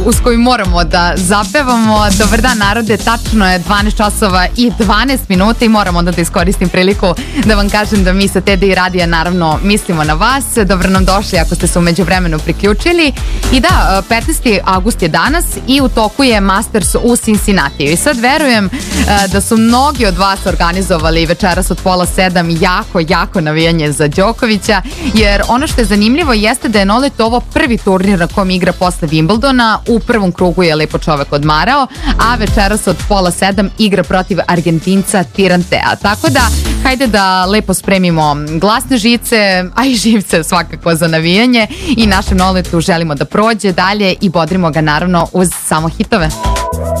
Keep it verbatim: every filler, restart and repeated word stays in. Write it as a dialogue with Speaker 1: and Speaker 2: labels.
Speaker 1: uz koju moramo da zapevamo. Dobar dan narode, tačno je dvanaest časova i dvanaest minuta i moram onda da iskoristim priliku da vam kažem da mi sa T D I radija naravno mislimo na vas. Dobro nam došli ako ste se u međuvremenu priključili. I da, petnaesti avgust je danas i u toku je Masters u Cincinnatiju. I sad verujem da su mnogi od vas organizovali večeras od pola sedam jako, jako navijanje za Đokovića, jer ono što je zanimljivo jeste da je Nolet ovo prvi turnir na kom igra posle Wimbledona. U prvom krugu je lepo čovek odmarao, a večeras od pola sedam igra protiv Argentinca Tirantea. Tako da, hajde da lepo spremimo glasne žice, a i živce svakako za navijanje i našem Noletu želimo da prođe dalje i bodrimo ga naravno uz samo hitove.